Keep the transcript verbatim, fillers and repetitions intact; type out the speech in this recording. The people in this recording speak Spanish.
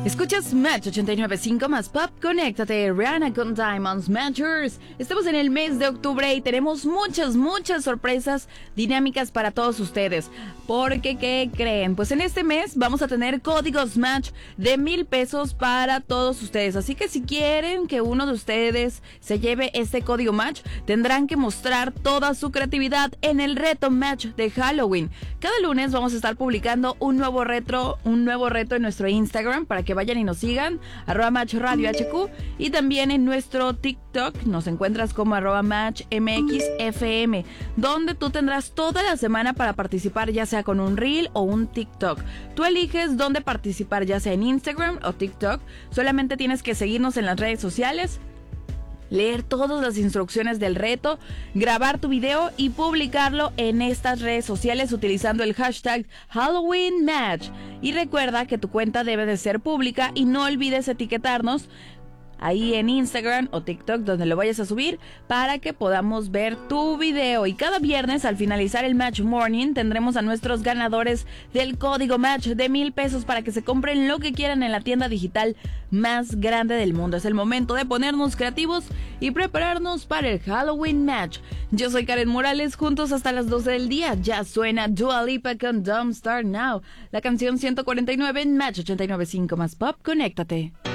Escuchas Match ochenta y nueve punto cinco más Pop, conéctate, Rihanna con Diamonds Matchers. Estamos en el mes de octubre y tenemos muchas, muchas sorpresas dinámicas para todos ustedes. Porque, ¿qué creen? Pues en este mes vamos a tener códigos Match de mil pesos para todos ustedes. Así que si quieren que uno de ustedes se lleve este código Match, tendrán que mostrar toda su creatividad en el reto Match de Halloween. Cada lunes vamos a estar publicando un nuevo retro, un nuevo reto en nuestro Instagram para que vayan y nos sigan, arroba Match Radio H Q, y también en nuestro TikTok nos encuentras como arroba Match M X F M, donde tú tendrás toda la semana para participar, ya sea con un reel o un TikTok. Tú eliges dónde participar, ya sea en Instagram o TikTok. Solamente tienes que seguirnos en las redes sociales, leer todas las instrucciones del reto, grabar tu video y publicarlo en estas redes sociales utilizando el hashtag Halloween Match. Y recuerda que tu cuenta debe de ser pública y no olvides etiquetarnos ahí en Instagram o TikTok donde lo vayas a subir para que podamos ver tu video. Y cada viernes al finalizar el Match Morning tendremos a nuestros ganadores del código Match de mil pesos para que se compren lo que quieran en la tienda digital más grande del mundo. Es el momento de ponernos creativos y prepararnos para el Halloween Match. Yo soy Karen Morales, juntos hasta las doce del día. Ya suena Dua Lipa con Don't Start Now, la canción ciento cuarenta y nueve en Match ochenta y nueve punto cinco más Pop, conéctate.